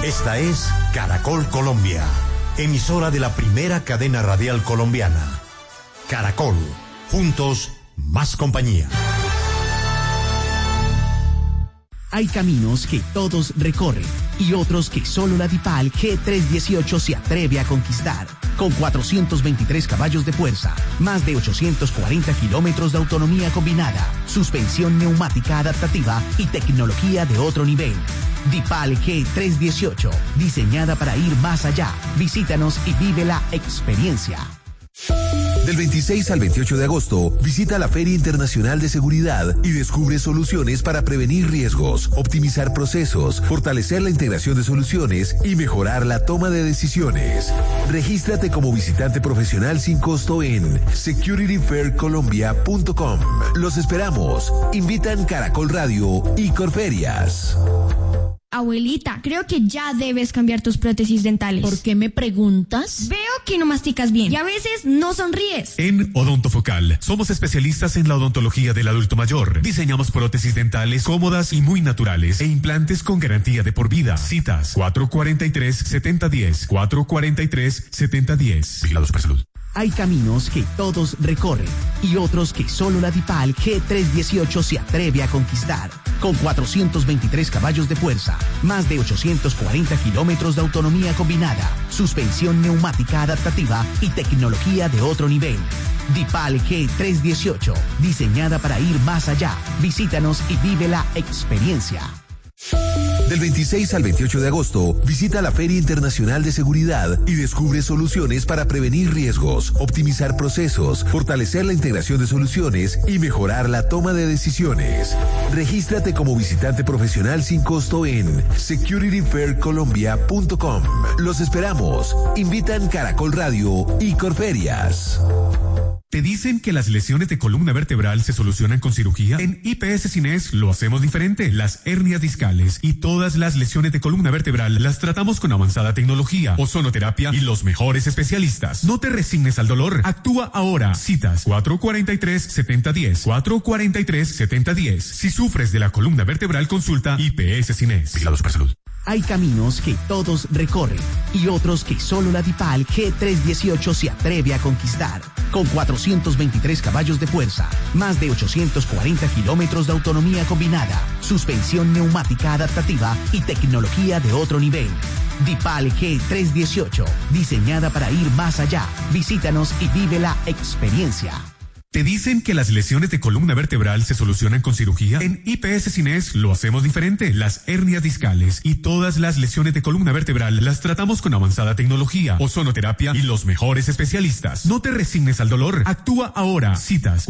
Esta es Caracol Colombia, emisora de la primera cadena radial colombiana. Caracol, juntos, más compañía. Hay caminos que todos recorren y otros que solo la DIPAL G318 se atreve a conquistar. Con 423 caballos de fuerza, más de 840 kilómetros de autonomía combinada, suspensión neumática adaptativa y tecnología de otro nivel. DIPAL G318, diseñada para ir más allá. Visítanos y vive la experiencia. Del 26 al 28 de agosto, visita la Feria Internacional de Seguridad y descubre soluciones para prevenir riesgos, optimizar procesos, fortalecer la integración de soluciones y mejorar la toma de decisiones. Regístrate como visitante profesional sin costo en securityfaircolombia.com. Los esperamos. Invitan Caracol Radio y Corferias. Abuelita, creo que ya debes cambiar tus prótesis dentales. ¿Por qué me preguntas? Veo que no masticas bien y a veces no sonríes. En Odontofocal somos especialistas en la odontología del adulto mayor. Diseñamos prótesis dentales cómodas y muy naturales e implantes con garantía de por vida. Citas 443-7010, 443-7010. Vigilados por salud. Hay caminos que todos recorren y otros que solo la DIPAL G318 se atreve a conquistar. Con 423 caballos de fuerza, más de 840 kilómetros de autonomía combinada, suspensión neumática adaptativa y tecnología de otro nivel. DIPAL G318, diseñada para ir más allá. Visítanos y vive la experiencia. Del 26 al 28 de agosto, visita la Feria Internacional de Seguridad y descubre soluciones para prevenir riesgos, optimizar procesos, fortalecer la integración de soluciones y mejorar la toma de decisiones. Regístrate como visitante profesional sin costo en securityfaircolombia.com. Los esperamos. Invitan Caracol Radio y Corferias. ¿Te dicen que las lesiones de columna vertebral se solucionan con cirugía? En IPS Cines lo hacemos diferente. Las hernias discales y todas las lesiones de columna vertebral las tratamos con avanzada tecnología, ozonoterapia y los mejores especialistas. No te resignes al dolor. Actúa ahora. Citas 443-7010, 443-7010. Si sufres de la columna vertebral, consulta IPS Cines. Vigilados por salud. Hay caminos que todos recorren y otros que solo la DIPAL G318 se atreve a conquistar. Con 423 caballos de fuerza, más de 840 kilómetros de autonomía combinada, suspensión neumática adaptativa y tecnología de otro nivel. DIPAL G318, diseñada para ir más allá. Visítanos y vive la experiencia. ¿Te dicen que las lesiones de columna vertebral se solucionan con cirugía? En IPS Cines lo hacemos diferente. Las hernias discales y todas las lesiones de columna vertebral las tratamos con avanzada tecnología, ozonoterapia y los mejores especialistas. No te resignes al dolor. Actúa ahora. Citas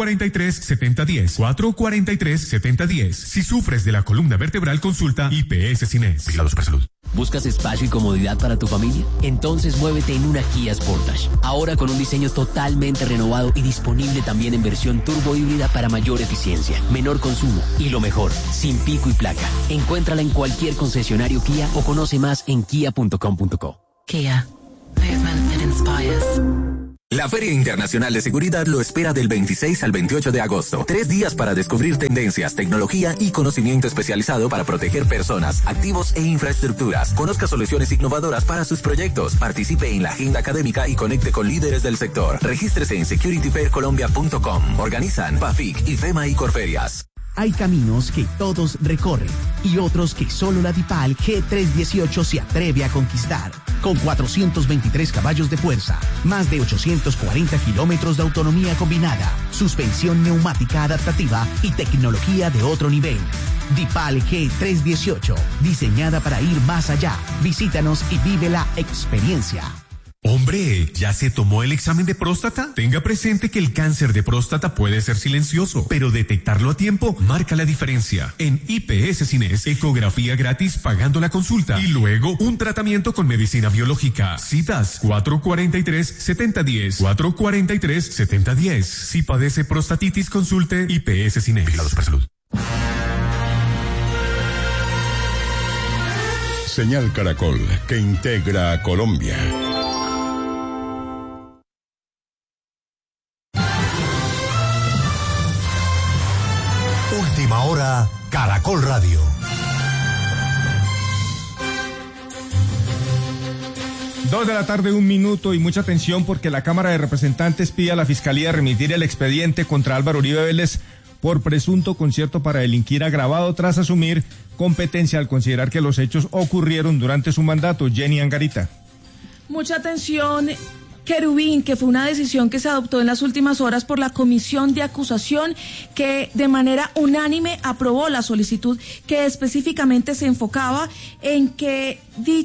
443-7010, 443-7010. Si sufres de la columna vertebral, consulta IPS Cines. Vigilados por salud. ¿Buscas espacio y comodidad para tu familia? Entonces muévete en una Kia Sportage. Ahora con un diseño totalmente renovado y disponible también en versión turbo híbrida para mayor eficiencia, menor consumo y lo mejor, sin pico y placa. Encuéntrala en cualquier concesionario Kia o conoce más en kia.com.co. Kia. Movement that inspires. La Feria Internacional de Seguridad lo espera del 26 al 28 de agosto. 3 días para descubrir tendencias, tecnología y conocimiento especializado para proteger personas, activos e infraestructuras. Conozca soluciones innovadoras para sus proyectos. Participe en la agenda académica y conecte con líderes del sector. Regístrese en securityfaircolombia.com. Organizan PAFIC, IFEMA y Corferias. Hay caminos que todos recorren y otros que solo la DIPAL G318 se atreve a conquistar. Con 423 caballos de fuerza, más de 840 kilómetros de autonomía combinada, suspensión neumática adaptativa y tecnología de otro nivel. DIPAL G318, diseñada para ir más allá. Visítanos y vive la experiencia. Hombre, ¿ya se tomó el examen de próstata? Tenga presente que el cáncer de próstata puede ser silencioso, pero detectarlo a tiempo marca la diferencia. En IPS Cines, ecografía gratis pagando la consulta y luego un tratamiento con medicina biológica. Citas 443-7010, 443-7010. Si padece prostatitis, consulte IPS Cines. Vigilados por salud. Señal Caracol, que integra a Colombia. Última hora, Caracol Radio. 2:01 p.m. y mucha atención porque la Cámara de Representantes pide a la Fiscalía remitir el expediente contra Álvaro Uribe Vélez por presunto concierto para delinquir agravado tras asumir competencia al considerar que los hechos ocurrieron durante su mandato. Jenny Angarita. Mucha atención, Querubín, que fue una decisión que se adoptó en las últimas horas por la Comisión de Acusación, que de manera unánime aprobó la solicitud que específicamente se enfocaba en que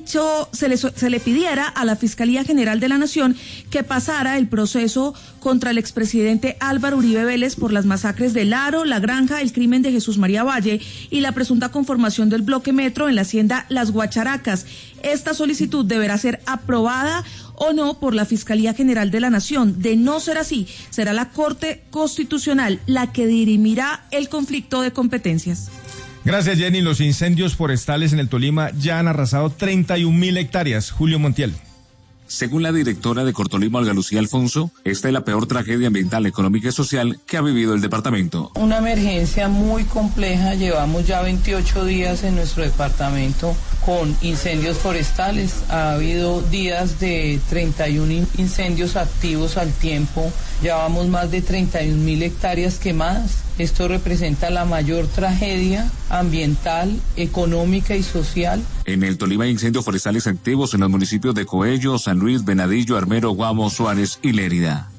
se le pidiera a la Fiscalía General de la Nación que pasara el proceso contra el expresidente Álvaro Uribe Vélez por las masacres de Laro, La Granja, el crimen de Jesús María Valle y la presunta conformación del bloque Metro en la hacienda Las Guacharacas. Esta solicitud deberá ser aprobada o no por la Fiscalía General de la Nación. De no ser así, será la Corte Constitucional la que dirimirá el conflicto de competencias. Gracias, Jenny. Los incendios forestales en el Tolima ya han arrasado 31.000 hectáreas. Julio Montiel. Según la directora de Cortolima, Olga Lucía Alfonso, esta es la peor tragedia ambiental, económica y social que ha vivido el departamento. Una emergencia muy compleja, llevamos ya 28 días en nuestro departamento con incendios forestales. Ha habido días de 31 incendios activos al tiempo, llevamos más de 31.000 hectáreas quemadas. Esto representa la mayor tragedia ambiental, económica y social. En el Tolima hay incendios forestales activos en los municipios de Coello, San Luis, Venadillo, Armero, Guamo, Suárez y Lérida.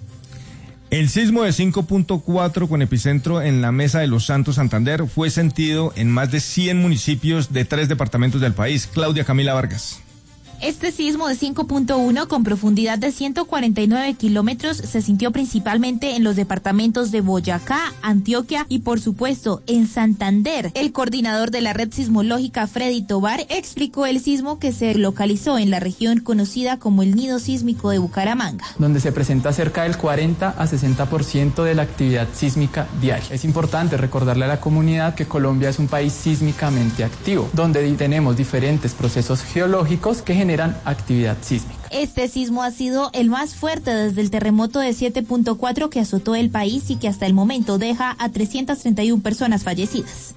El sismo de 5.4 con epicentro en la Mesa de los Santos, Santander, fue sentido en más de 100 municipios de 3 departamentos del país. Claudia Camila Vargas. Este sismo de 5.1 con profundidad de 149 kilómetros se sintió principalmente en los departamentos de Boyacá, Antioquia y por supuesto en Santander. El coordinador de la red sismológica, Freddy Tobar, explicó el sismo que se localizó en la región conocida como el Nido Sísmico de Bucaramanga, donde se presenta cerca del 40 a 60% de la actividad sísmica diaria. Es importante recordarle a la comunidad que Colombia es un país sísmicamente activo, donde tenemos diferentes procesos geológicos que generan actividad sísmica. Este sismo ha sido el más fuerte desde el terremoto de 7.4 que azotó el país y que hasta el momento deja a 331 personas fallecidas.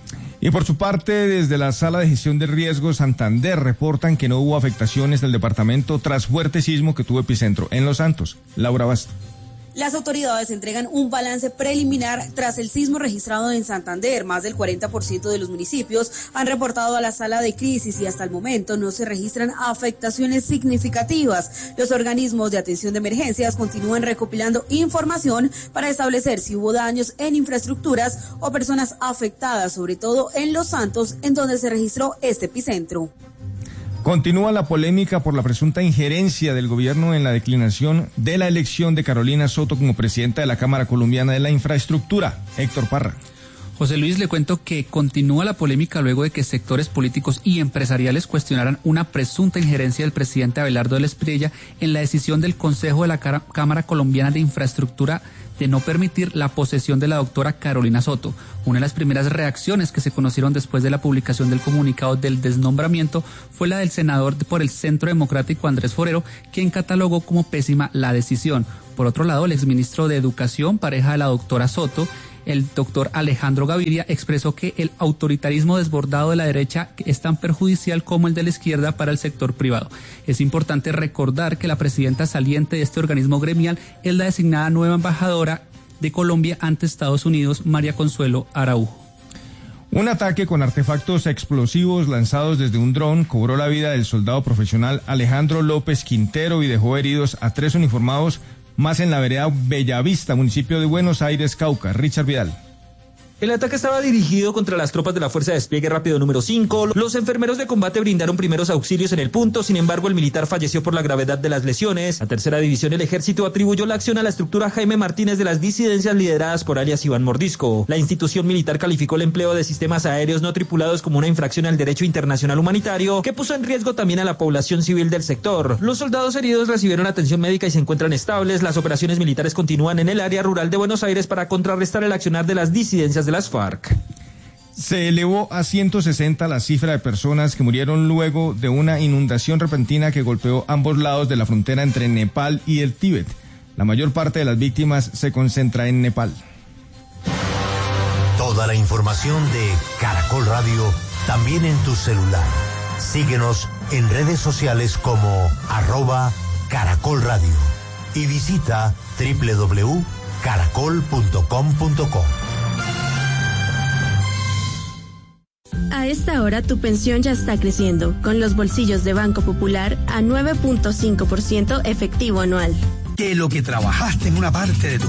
Y por su parte, desde la Sala de Gestión de Riesgos Santander reportan que no hubo afectaciones del departamento tras fuerte sismo que tuvo epicentro en Los Santos. Laura Basto. Las autoridades entregan un balance preliminar tras el sismo registrado en Santander. Más del 40% de los municipios han reportado a la sala de crisis y hasta el momento no se registran afectaciones significativas. Los organismos de atención de emergencias continúan recopilando información para establecer si hubo daños en infraestructuras o personas afectadas, sobre todo en Los Santos, en donde se registró este epicentro. Continúa la polémica por la presunta injerencia del gobierno en la declinación de la elección de Carolina Soto como presidenta de la Cámara Colombiana de la Infraestructura. Héctor Parra. José Luis, le cuento que continúa la polémica luego de que sectores políticos y empresariales cuestionaran una presunta injerencia del presidente Abelardo del Espriella en la decisión del Consejo de la Cámara Colombiana de Infraestructura de no permitir la posesión de la doctora Carolina Soto. Una de las primeras reacciones que se conocieron después de la publicación del comunicado del desnombramiento fue la del senador por el Centro Democrático Andrés Forero, quien catalogó como pésima la decisión. Por otro lado, el exministro de Educación, pareja de la doctora Soto, el doctor Alejandro Gaviria, expresó que el autoritarismo desbordado de la derecha es tan perjudicial como el de la izquierda para el sector privado. Es importante recordar que la presidenta saliente de este organismo gremial es la designada nueva embajadora de Colombia ante Estados Unidos, María Consuelo Araujo. Un ataque con artefactos explosivos lanzados desde un dron cobró la vida del soldado profesional Alejandro López Quintero y dejó heridos a 3 uniformados más en la vereda Bellavista, municipio de Buenos Aires, Cauca. Richard Vidal. El ataque estaba dirigido contra las tropas de la Fuerza de Despliegue Rápido número 5. Los enfermeros de combate brindaron primeros auxilios en el punto, sin embargo el militar falleció por la gravedad de las lesiones. La tercera división del ejército atribuyó la acción a la estructura Jaime Martínez de las disidencias lideradas por alias Iván Mordisco. La institución militar calificó el empleo de sistemas aéreos no tripulados como una infracción al derecho internacional humanitario, que puso en riesgo también a la población civil del sector. Los soldados heridos recibieron atención médica y se encuentran estables. Las operaciones militares continúan en el área rural de Buenos Aires para contrarrestar el accionar de las disidencias de las FARC. Se elevó a 160 la cifra de personas que murieron luego de una inundación repentina que golpeó ambos lados de la frontera entre Nepal y el Tíbet. La mayor parte de las víctimas se concentra en Nepal. Toda la información de Caracol Radio también en tu celular. Síguenos en redes sociales como @Caracol Radio y visita www.caracol.com.co. A esta hora tu pensión ya está creciendo, con los bolsillos de Banco Popular a 9.5% efectivo anual. Que lo que trabajaste en una parte de tu